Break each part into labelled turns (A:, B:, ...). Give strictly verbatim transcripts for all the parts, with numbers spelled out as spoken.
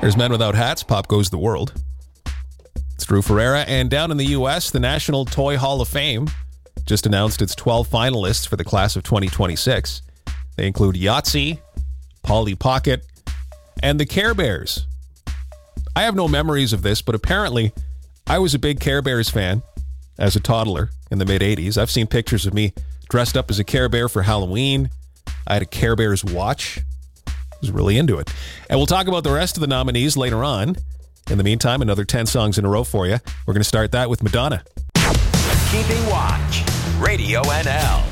A: There's Men Without Hats, Pop Goes the World. It's Drew Ferreira. And down in the U S, the National Toy Hall of Fame just announced its twelve finalists for the class of twenty twenty-six. They include Yahtzee, Polly Pocket, and the Care Bears. I have no memories of this, but apparently I was a big Care Bears fan as a toddler in the mid-eighties. I've seen pictures of me dressed up as a Care Bear for Halloween. I had a Care Bears watch. I was really into it. And we'll talk about the rest of the nominees later on. In the meantime, another ten songs in a row for you. We're going to start that with Madonna.
B: Keeping Watch, Radio N L.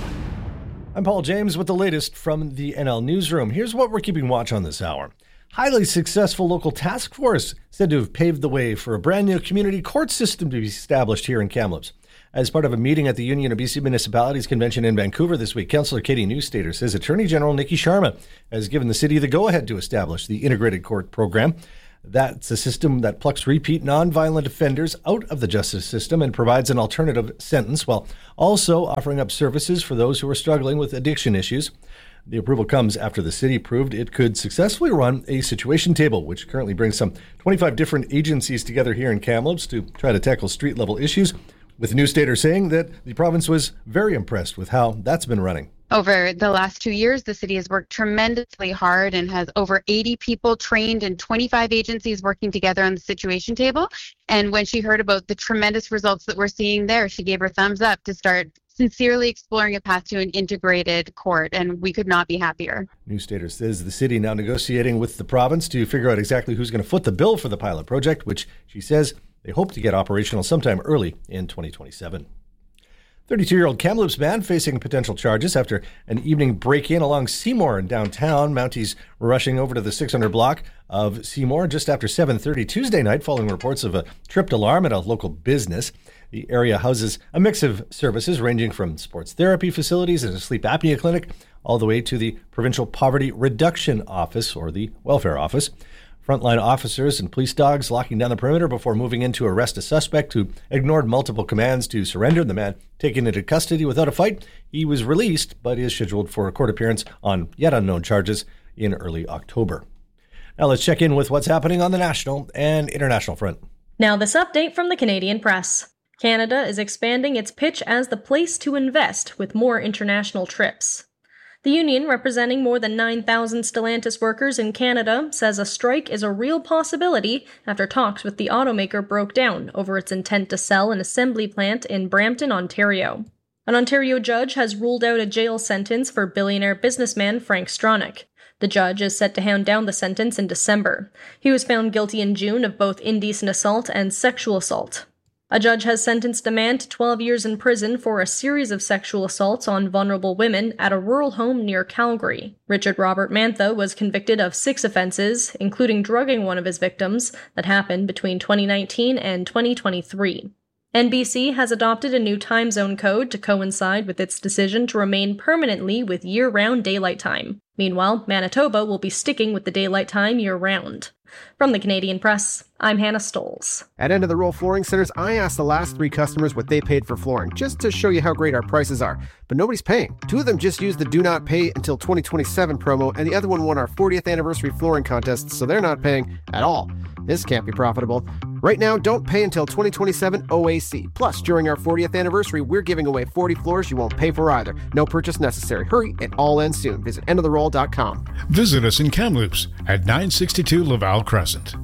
C: I'm Paul James with the latest from the N L Newsroom. Here's what we're keeping watch on this hour. Highly successful local task force said to have paved the way for a brand new community court system to be established here in Kamloops. As part of a meeting at the Union of B C Municipalities Convention in Vancouver this week, Councillor Katie Newstater says Attorney General Nikki Sharma has given the city the go-ahead to establish the integrated court program. That's a system that plucks repeat nonviolent offenders out of the justice system and provides an alternative sentence while also offering up services for those who are struggling with addiction issues. The approval comes after the city proved it could successfully run a situation table, which currently brings some twenty-five different agencies together here in Kamloops to try to tackle street-level issues, with Newstater saying that the province was very impressed with how that's been running.
D: Over the last two years, the city has worked tremendously hard and has over eighty people trained and twenty-five agencies working together on the situation table. And when she heard about the tremendous results that we're seeing there, she gave her thumbs up to start sincerely exploring a path to an integrated court, and we could not be happier.
C: Newstater says the city now negotiating with the province to figure out exactly who's going to foot the bill for the pilot project, which she says they hope to get operational sometime early in twenty twenty-seven. thirty-two-year-old Kamloops man facing potential charges after an evening break-in along Seymour in downtown. Mounties were rushing over to the six hundred block of Seymour just after seven thirty Tuesday night following reports of a tripped alarm at a local business. The area houses a mix of services ranging from sports therapy facilities and a sleep apnea clinic all the way to the Provincial Poverty Reduction Office, or the Welfare Office. Frontline officers and police dogs locking down the perimeter before moving in to arrest a suspect who ignored multiple commands to surrender. The man taken into custody without a fight. He was released, but is scheduled for a court appearance on yet unknown charges in early October. Now let's check in with what's happening on the national and international front.
E: Now this update from the Canadian Press. Canada is expanding its pitch as the place to invest with more international trips. The union, representing more than nine thousand Stellantis workers in Canada, says a strike is a real possibility after talks with the automaker broke down over its intent to sell an assembly plant in Brampton, Ontario. An Ontario judge has ruled out a jail sentence for billionaire businessman Frank Stronach. The judge is set to hand down the sentence in December. He was found guilty in June of both indecent assault and sexual assault. A judge has sentenced a man to twelve years in prison for a series of sexual assaults on vulnerable women at a rural home near Calgary. Richard Robert Mantha was convicted of six offenses, including drugging one of his victims, that happened between twenty nineteen and twenty twenty-three. N B C has adopted a new time zone code to coincide with its decision to remain permanently with year-round daylight time. Meanwhile, Manitoba will be sticking with the daylight time year-round. From the Canadian Press, I'm Hannah Stolz.
F: At End of the Roll Flooring Centers, I asked the last three customers what they paid for flooring, just to show you how great our prices are. But nobody's paying. Two of them just used the Do Not Pay Until twenty twenty-seven promo, and the other one won our fortieth anniversary flooring contest, so they're not paying at all. This can't be profitable. Right now, don't pay until twenty twenty-seven O A C. Plus, during our fortieth anniversary, we're giving away forty floors you won't pay for either. No purchase necessary. Hurry, it all ends soon. Visit end of the roll dot com.
G: Visit us in Kamloops at nine sixty-two Laval Crescent.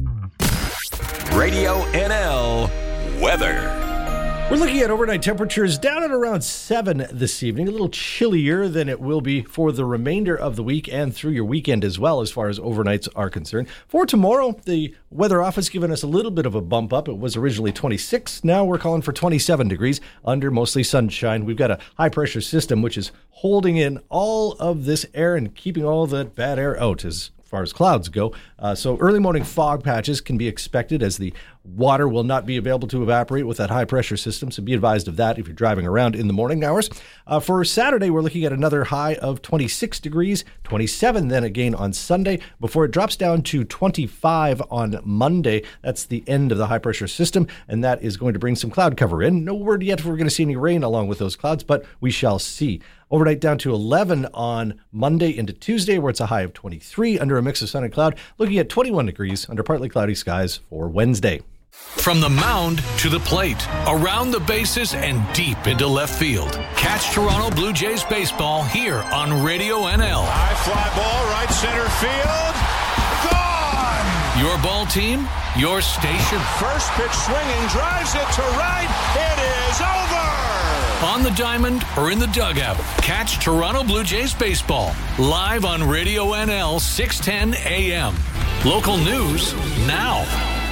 B: Radio N L weather.
C: We're looking at overnight temperatures down at around seven this evening, a little chillier than it will be for the remainder of the week and through your weekend as well, as far as overnights are concerned. For tomorrow, the weather office giving us a little bit of a bump up. It was originally twenty-six. Now we're calling for twenty-seven degrees under mostly sunshine. We've got a high pressure system which is holding in all of this air and keeping all that bad air out as far as clouds go. Uh, so early morning fog patches can be expected as the Water will not be available to evaporate with that high-pressure system, so be advised of that if you're driving around in the morning hours. Uh, for Saturday, we're looking at another high of twenty-six degrees, twenty-seven then again on Sunday, before it drops down to twenty-five on Monday. That's the end of the high-pressure system, and that is going to bring some cloud cover in. No word yet if we're going to see any rain along with those clouds, but we shall see. Overnight down to eleven on Monday into Tuesday, where it's a high of twenty-three under a mix of sun and cloud, looking at twenty-one degrees under partly cloudy skies for Wednesday.
B: From the mound to the plate, around the bases, and deep into left field. Catch Toronto Blue Jays baseball here on Radio N L.
H: High fly ball, right center field. Gone!
B: Your ball team, your station.
H: First pitch swinging, drives it to right. It is over!
B: On the diamond or in the dugout, catch Toronto Blue Jays baseball live on Radio N L six ten A M. Local news now.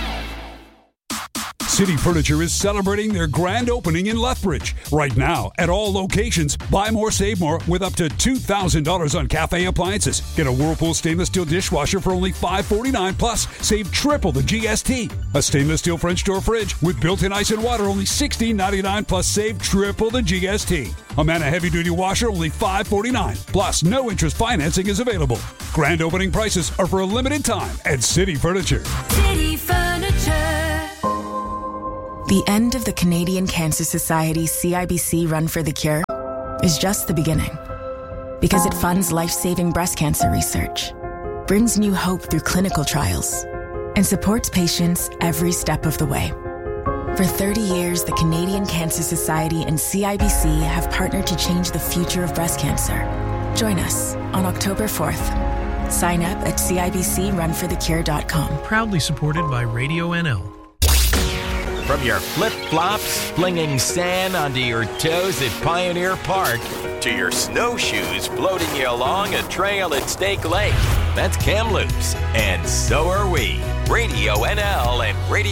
I: City Furniture is celebrating their grand opening in Lethbridge. Right now, at all locations, buy more, save more with up to two thousand dollars on cafe appliances. Get a Whirlpool stainless steel dishwasher for only five forty-nine, plus save triple the G S T. A stainless steel French door fridge with built-in ice and water, only sixteen ninety-nine, plus save triple the G S T. A Mana heavy-duty washer, only five forty-nine, plus no interest financing is available. Grand opening prices are for a limited time at City Furniture.
J: City Furniture. The end of the Canadian Cancer Society C I B C Run for the Cure is just the beginning. Because it funds life-saving breast cancer research, brings new hope through clinical trials, and supports patients every step of the way. For thirty years, the Canadian Cancer Society and C I B C have partnered to change the future of breast cancer. Join us on October fourth. Sign up at C I B C run for the cure dot com.
K: Proudly supported by Radio N L.
B: From your flip-flops flinging sand onto your toes at Pioneer Park to your snowshoes floating you along a trail at Snake Lake, that's Kamloops, and so are we. Radio N L and Radio